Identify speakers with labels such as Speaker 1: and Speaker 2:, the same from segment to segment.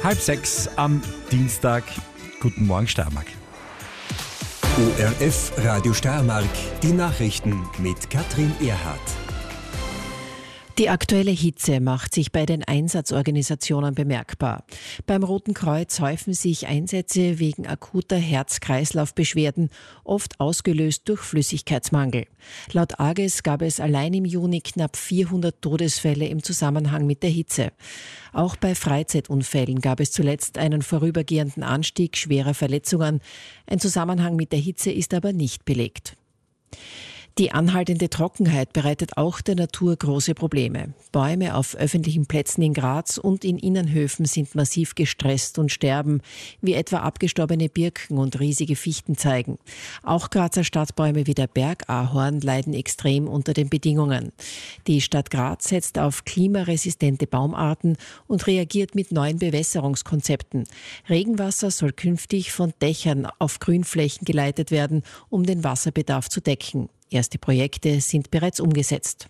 Speaker 1: 5:30 am Dienstag. Guten Morgen, Steiermark.
Speaker 2: ORF Radio Steiermark, die Nachrichten mit Katrin Erhardt.
Speaker 3: Die aktuelle Hitze macht sich bei den Einsatzorganisationen bemerkbar. Beim Roten Kreuz häufen sich Einsätze wegen akuter Herz-Kreislauf-Beschwerden, oft ausgelöst durch Flüssigkeitsmangel. Laut AGES gab es allein im Juni knapp 400 Todesfälle im Zusammenhang mit der Hitze. Auch bei Freizeitunfällen gab es zuletzt einen vorübergehenden Anstieg schwerer Verletzungen. Ein Zusammenhang mit der Hitze ist aber nicht belegt. Die anhaltende Trockenheit bereitet auch der Natur große Probleme. Bäume auf öffentlichen Plätzen in Graz und in Innenhöfen sind massiv gestresst und sterben, wie etwa abgestorbene Birken und riesige Fichten zeigen. Auch Grazer Stadtbäume wie der Bergahorn leiden extrem unter den Bedingungen. Die Stadt Graz setzt auf klimaresistente Baumarten und reagiert mit neuen Bewässerungskonzepten. Regenwasser soll künftig von Dächern auf Grünflächen geleitet werden, um den Wasserbedarf zu decken. Erste Projekte sind bereits umgesetzt.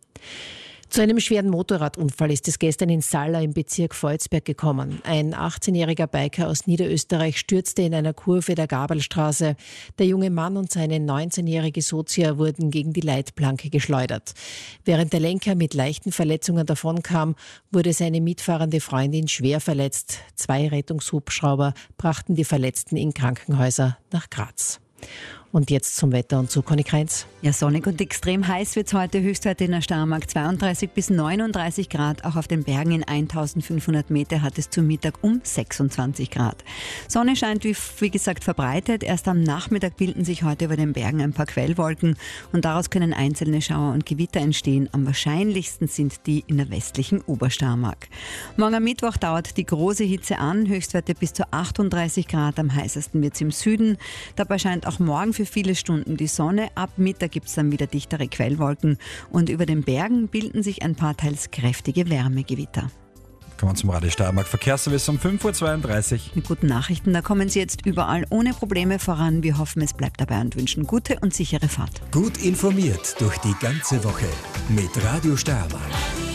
Speaker 3: Zu einem schweren Motorradunfall ist es gestern in Salla im Bezirk Volzberg gekommen. Ein 18-jähriger Biker aus Niederösterreich stürzte in einer Kurve der Gabelstraße. Der junge Mann und seine 19-jährige Sozia wurden gegen die Leitplanke geschleudert. Während der Lenker mit leichten Verletzungen davonkam, wurde seine mitfahrende Freundin schwer verletzt. 2 Rettungshubschrauber brachten die Verletzten in Krankenhäuser nach Graz. Und jetzt zum Wetter und zu Conny Kreinz.
Speaker 4: Ja, sonnig und extrem heiß wird es heute. Höchstwerte in der Steiermark 32 bis 39 Grad. Auch auf den Bergen in 1500 Meter hat es zu Mittag um 26 Grad. Sonne scheint wie gesagt verbreitet. Erst am Nachmittag bilden sich heute über den Bergen ein paar Quellwolken und daraus können einzelne Schauer und Gewitter entstehen. Am wahrscheinlichsten sind die in der westlichen Obersteiermark. Morgen am Mittwoch dauert die große Hitze an. Höchstwerte bis zu 38 Grad. Am heißesten wird es im Süden. Dabei scheint auch morgen für viele Stunden die Sonne. Ab Mittag gibt es dann wieder dichtere Quellwolken und über den Bergen bilden sich ein paar teils kräftige Wärmegewitter.
Speaker 1: Kommen wir zum Radio Steiermark Verkehrsservice um 5:32 Uhr.
Speaker 4: Mit guten Nachrichten, da kommen Sie jetzt überall ohne Probleme voran. Wir hoffen, es bleibt dabei und wünschen gute und sichere Fahrt.
Speaker 2: Gut informiert durch die ganze Woche mit Radio Steiermark.